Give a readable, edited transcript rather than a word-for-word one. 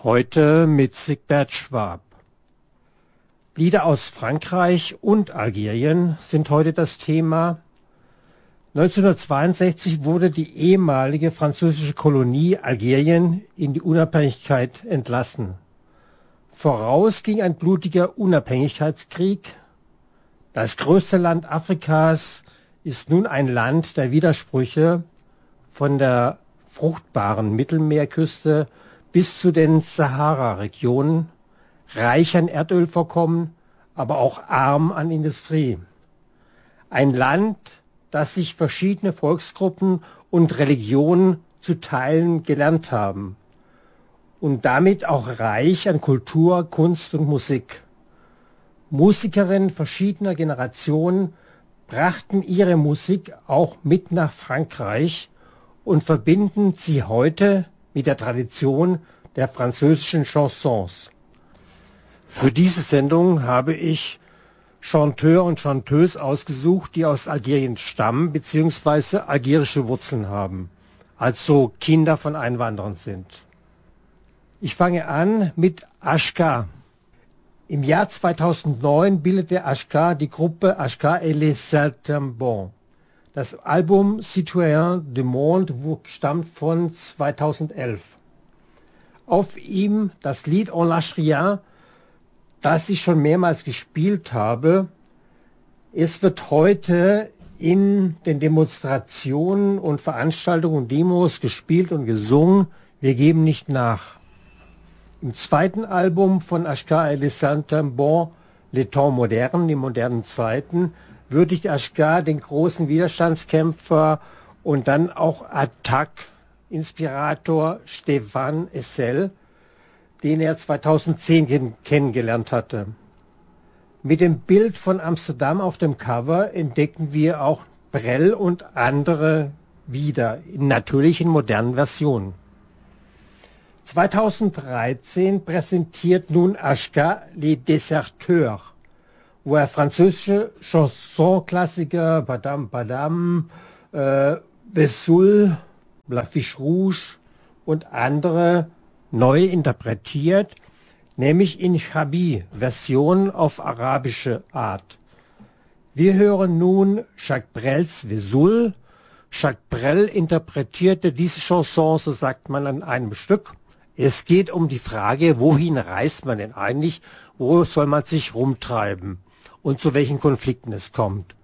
Heute mit Sigbert Schwab. Lieder aus Frankreich und Algerien sind heute das Thema. 1962 wurde die ehemalige französische Kolonie Algerien in die Unabhängigkeit entlassen. Voraus ging ein blutiger Unabhängigkeitskrieg. Das größte Land Afrikas ist nun ein Land der Widersprüche, von der fruchtbaren Mittelmeerküste bis zu den Sahara-Regionen, reich an Erdölvorkommen, aber auch arm an Industrie. Ein Land, das sich verschiedene Volksgruppen und Religionen zu teilen gelernt haben und damit auch reich an Kultur, Kunst und Musik. Musikerinnen verschiedener Generationen brachten ihre Musik auch mit nach Frankreich und verbinden sie heute mit der Tradition der französischen Chansons. Für diese Sendung habe ich Chanteurs und Chanteuses ausgesucht, die aus Algerien stammen bzw. algerische Wurzeln haben, also Kinder von Einwanderern sind. Ich fange an mit Ashka. Im Jahr 2009 bildete Ashka die Gruppe Ashka et les Saltimbanques. Das Album Citoyen du Monde stammt von 2011. Auf ihm das Lied On lâche rien, das ich schon mehrmals gespielt habe. Es wird heute in den Demonstrationen und Veranstaltungen und Demos gespielt und gesungen. Wir geben nicht nach. Im zweiten Album von Ashka et les Saltimbanques, Les Temps modernes, die modernen Zeiten, würdigt Ashka den großen Widerstandskämpfer und dann auch Attac-Inspirator Stéphane Hessel, den er 2010 kennengelernt hatte. Mit dem Bild von Amsterdam auf dem Cover entdecken wir auch Brel und andere wieder, natürlich in modernen Versionen. 2013 präsentiert nun Ashka Les Deserteurs, wo er französische Chanson-Klassiker, Padam Padam, Vesoul, La Fiche Rouge und andere neu interpretiert, nämlich in Chabi-Version auf arabische Art. Wir hören nun Jacques Brels Vesoul. Jacques Brel interpretierte diese Chanson, so sagt man, an einem Stück. Es geht um die Frage, wohin reist man denn eigentlich, wo soll man sich rumtreiben und zu welchen Konflikten es kommt.